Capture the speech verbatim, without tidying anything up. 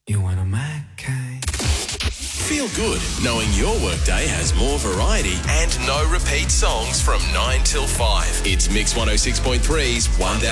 You want a Mac? Feel good knowing your workday has more variety and no repeat songs from nine till five. It's Mix one oh six point three's one thousand